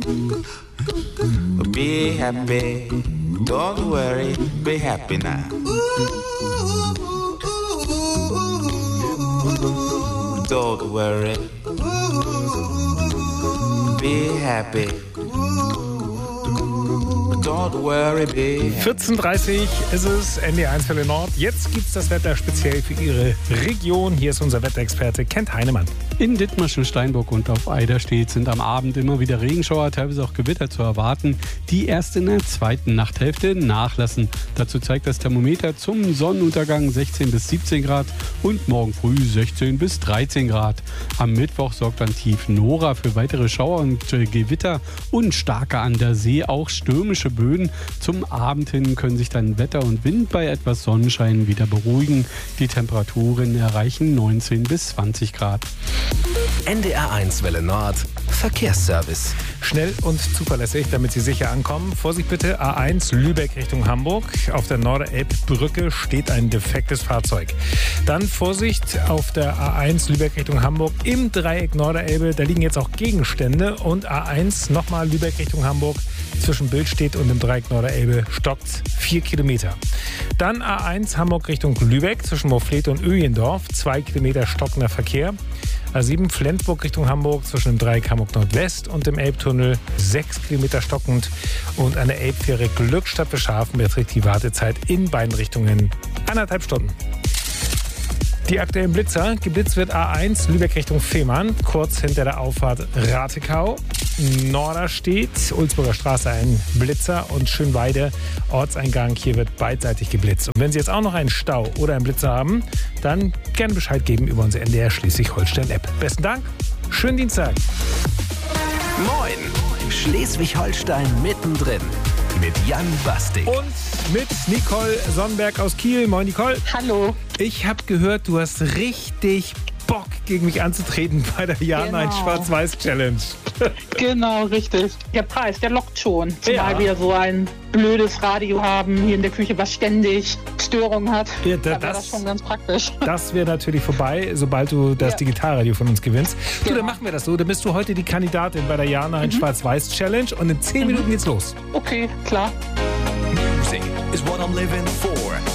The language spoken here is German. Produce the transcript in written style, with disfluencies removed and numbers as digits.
Be happy, don't worry, be happy now. Don't worry, be happy. Don't worry, be happy. 14.30 ist es, NDR1 Welle Nord. Jetzt gibt's das Wetter speziell für Ihre Region. Hier ist unser Wetterexperte Kent Heinemann. In Dithmarschen, Steinburg und auf Eiderstedt sind am Abend immer wieder Regenschauer, teilweise auch Gewitter zu erwarten, die erst in der zweiten Nachthälfte nachlassen. Dazu zeigt das Thermometer zum Sonnenuntergang 16 bis 17 Grad und morgen früh 16 bis 13 Grad. Am Mittwoch sorgt dann tief Nora für weitere Schauer und Gewitter und starke an der See auch stürmische Böen. Zum Abend hin können sich dann Wetter und Wind bei etwas Sonnenschein wieder beruhigen. Die Temperaturen erreichen 19 bis 20 Grad. NDR1 Welle Nord Verkehrsservice. Schnell und zuverlässig, damit Sie sicher ankommen. Vorsicht bitte, A1 Lübeck Richtung Hamburg. Auf der Norderelbbrücke steht ein defektes Fahrzeug. Dann Vorsicht auf der A1 Lübeck Richtung Hamburg im Dreieck Norderelbe. Da liegen jetzt auch Gegenstände. Und A1 nochmal Lübeck Richtung Hamburg. Zwischen Billstedt und dem Dreieck Norderelbe stockt 4 Kilometer. Dann A1 Hamburg Richtung Lübeck zwischen Moorfleet und Öjendorf. 2 Kilometer stockender Verkehr. A7 Flensburg Richtung Hamburg zwischen dem Dreieck Hamburg Nordwest und dem Elbtunnel 6 Kilometer stockend und eine Elbfähre Glückstadt Beschafen beträgt die Wartezeit in beiden Richtungen 1,5 Stunden. Die aktuellen Blitzer. Geblitzt wird A1 Lübeck Richtung Fehmarn, kurz hinter der Auffahrt Ratekau. Norderstedt, Ulzburger Straße ein Blitzer und Schönweide, Ortseingang, hier wird beidseitig geblitzt. Und wenn Sie jetzt auch noch einen Stau oder einen Blitzer haben, dann gerne Bescheid geben über unsere NDR Schleswig-Holstein-App. Besten Dank, schönen Dienstag. Moin, Schleswig-Holstein mittendrin mit Jan Bastik. Und mit Nicole Sonnenberg aus Kiel. Moin Nicole. Hallo. Ich habe gehört, du hast richtig Bock, gegen mich anzutreten bei der Jana in Schwarz-Weiß-Challenge. Genau, richtig. Der Preis, der lockt schon. Zumal wir so ein blödes Radio haben hier in der Küche, was ständig Störungen hat. Ja, da wäre das schon ganz praktisch. Das wäre natürlich vorbei, sobald du das Digitalradio von uns gewinnst. Du, dann machen wir das so. Dann bist du heute die Kandidatin bei der Jana in Schwarz-Weiß-Challenge und in 10 Minuten geht's los. Okay, klar. Music is what I'm living for.